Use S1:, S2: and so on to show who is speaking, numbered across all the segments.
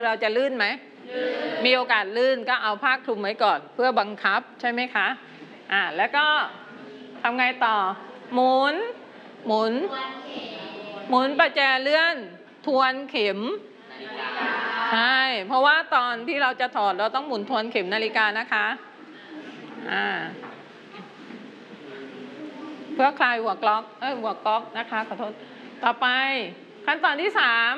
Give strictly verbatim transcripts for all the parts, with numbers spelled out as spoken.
S1: เราจะลื่นไหมมีโอกาสลื่นก็เอาผ้าคลุมไว้ก่อนเพื่อบังคับใช่ไหมคะอ่าแล้วก็ทำไงต่อหมุนหมุนหมุนประแจเลื่อนทวนเข็มใช่เพราะว่าตอนที่เราจะถอดเราต้องหมุนทวนเข็มนาฬิกานะคะอ่าเพื่อคลายหัวกล็อกเอ้ยหัวก๊อกนะคะขอโทษต่อไปขั้นตอนที่สาม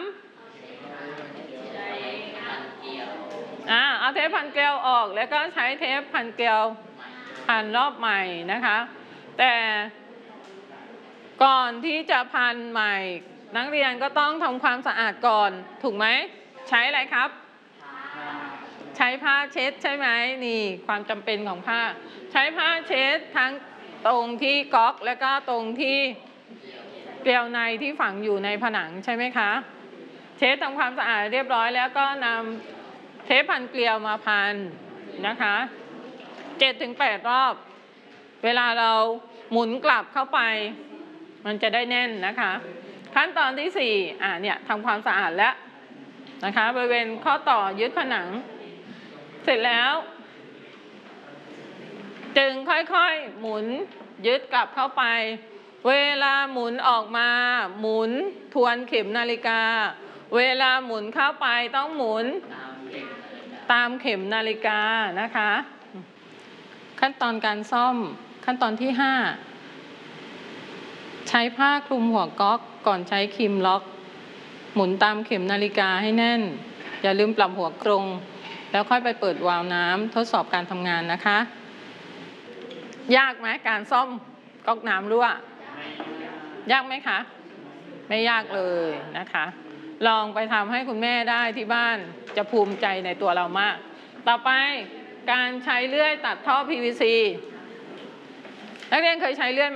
S1: อ่าเอาเทปพันเกลียวออกแล้วก็ใช้เทปพันเกลียวพันรอบใหม่นะคะแต่ก่อนที่จะพันใหม่นักเรียนก็ต้องทำความสะอาดก่อนถูกไหมใช้อะไรครับใช้ผ้าเช็ดใช่ไหมนี่ความจำเป็นของผ้าใช้ผ้าเช็ดทั้งตรงที่ก๊อกแล้วก็ตรงที่เกลียวในที่ฝังอยู่ในผนังใช่ไหมคะเช็ดทำความสะอาดเรียบร้อยแล้วก็นำเทปพันเกลียวมาพันนะคะเจ็ดถึงแปดรอบเวลาเราหมุนกลับเข้าไปมันจะได้แน่นนะคะขั้นตอนที่สี่อ่าเนี่ยทำความสะอาดแล้วนะคะบริเวณข้อต่อยึดผนังเสร็จแล้วจึงค่อยๆหมุนยึดกลับเข้าไปเวลาหมุนออกมาหมุนทวนเข็มนาฬิกาเวลาหมุนเข้าไปต้องหมุนตามเข็มนาฬิกานะคะขั้นตอนการซ่อมขั้นตอนที่ห้าใช้ผ้าคลุมหัวก๊อกก่อนใช้ครีมล็อกหมุนตามเข็มนาฬิกาให้แน่นอย่าลืมปรับหัวกรงแล้วค่อยไปเปิดวาล์วน้ำทดสอบการทำงานนะคะยากไหมการซ่อมก๊อกน้ำรั่วยากไหมคะไม่ยากเลยนะคะลองไปทำให้คุณแม่ได้ที่บ้านจะภูมิใจในตัวเรามากต่อไปการใช้เลื่อยตัดท่อ พี วี ซี นักเรียนเคยใช้เลื่อยไหม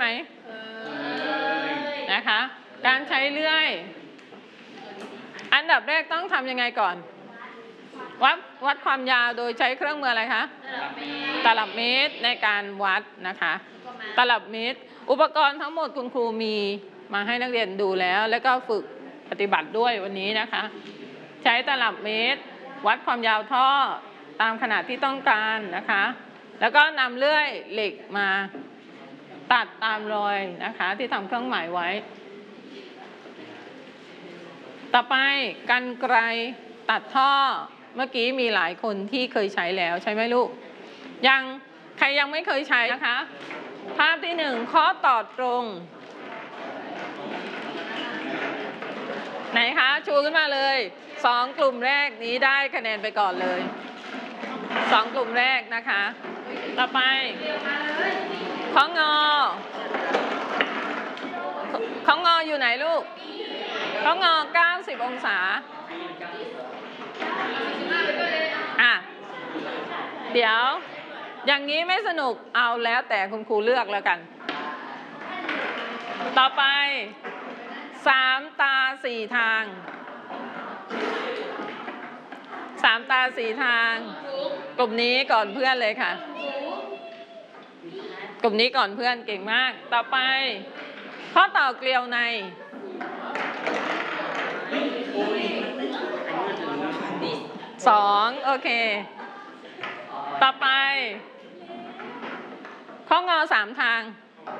S1: นะคะการใช้เลื่อยอันดับแรกต้องทำยังไงก่อนวัดวัดความยาวโดยใช้เครื่องมืออะไรคะตลับเมตรในการวัดนะคะตลับเมตรอุปกรณ์ทั้งหมดคุณครูมีมาให้นักเรียนดูแล้วแล้วก็ฝึกปฏิบัติด้วยวันนี้นะคะใช้ตลับเมตรวัดความยาวท่อตามขนาดที่ต้องการนะคะแล้วก็นำเลื่อยเหล็กมาตัดตามรอยนะคะที่ทำเครื่องหมายไว้ต่อไปกรรไกรตัดท่อเมื่อกี้มีหลายคนที่เคยใช้แล้วใช่ไหมลูกยังใครยังไม่เคยใช้นะคะภาพที่หนึ่งข้อต่อตรงไหนคะชูขึ้นมาเลยสองกลุ่มแรกนี้ได้คะแนนไปก่อนเลยสองกลุ่มแรกนะคะต่อไปข้องอข้องออยู่ไหนลูกข้องอเก้าสิบองศาอ่ะเดี๋ยวอย่างนี้ไม่สนุกเอาแล้วแต่คุณครูเลือกแล้วกันต่อไปสามตาสี่ทางสามตาสี่ทางกลุ่มนี้ก่อนเพื่อนเลยค่ะกลุ่มนี้ก่อนเพื่อนเก่งมากต่อไปข้อต่อเกลียวในสองโอเคต่อไปข้องอสามทาง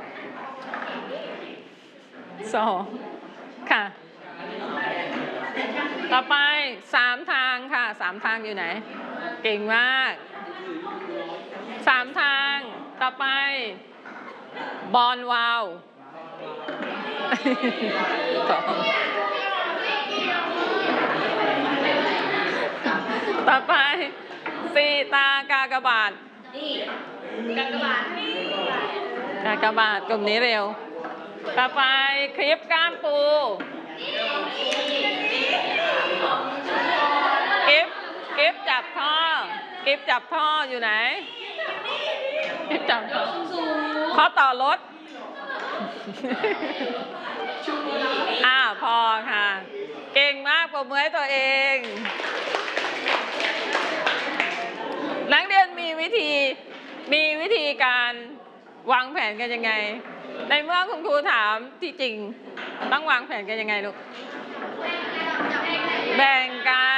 S1: สองค่ะต่อไปสามทางค่ะสามทางอยู่ไหนเก่งมากสามทางต่อไปบอลวาลต่อไปสี่ตากากบาทกากบาทกากบาทกลุ่มนี้เร็วต่อไปคลิปก้ามปูกิฟกิฟจับท่อกิฟจับท่ออยู่ไหนกิฟจับท่อข้อต่อรถอ่าพอค่ะเก่งมากปรบมือให้ตัวเองนักเรียนมีวิธีมีวิธีการวางแผนกันยังไงในเมื่อคุณครูถามที่จริงต้องวางแผนกันยังไงลูกแบ่งกัน